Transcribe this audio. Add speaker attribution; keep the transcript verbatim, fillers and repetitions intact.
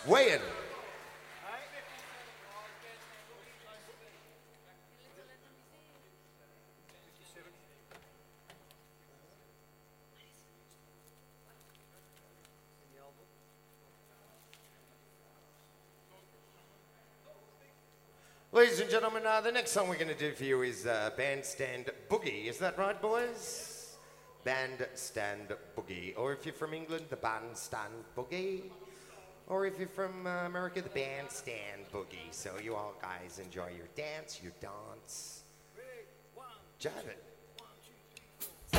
Speaker 1: Weigh in. Ladies and gentlemen, uh, the next song we're going to do for you is uh, Bandstand Boogie. Is that right, boys? Bandstand Boogie. Or if you're from England, the Bandstand Boogie. Or if you're from uh, America, the Bandstand Boogie. So you all guys enjoy your dance, your dance. Jive it.